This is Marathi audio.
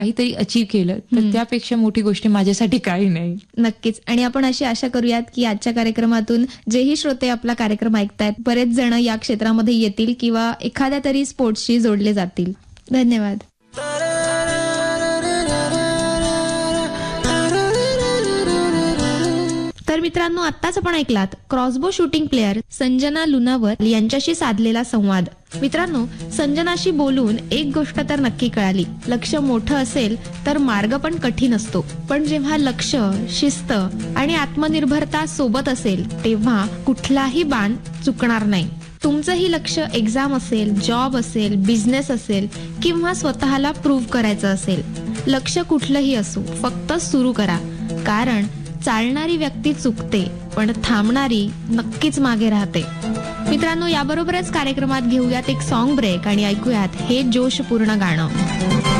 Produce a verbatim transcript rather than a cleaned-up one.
काहीतरी अचीव केलं तर त्यापेक्षा मोठी गोष्ट माझ्यासाठी काही नाही. नक्कीच. आणि आपण अशी आशा करूयात की आजच्या कार्यक्रमातून जेही श्रोते आपला कार्यक्रम ऐकतायत बरेच जण या क्षेत्रामध्ये येतील किंवा एखाद्या तरी स्पोर्ट्सशी जोडले जातील. धन्यवाद. तर मित्रांनो, आत्ताच आपण ऐकलात क्रॉसबो शूटिंग प्लेअर संजना लुनावर यांच्याशी साधलेला संवाद. मित्रांनो, संजनाशी बोलून एक गोष्ट तर नक्की कळाली, लक्ष मोठं असेल तर मार्ग पण कठीण असतो, पण जेव्हा लक्ष, शिस्त आणि आत्मनिर्भरता सोबत असेल तेव्हा कुठलाही बाण चुकणार नाही. तुमचंही लक्ष एक्झाम असेल, जॉब असेल, बिझनेस असेल किंवा स्वतःला प्रूव्ह करायचं असेल, लक्ष कुठलंही असो, फक्त सुरू करा. कारण चालणारी व्यक्ती चुकते पण थांबणारी नक्कीच मागे राहते. मित्रांनो, याबरोबरच कार्यक्रमात घेऊयात एक सॉन्ग ब्रेक आणि ऐकूयात हे जोशपूर्ण गाणं.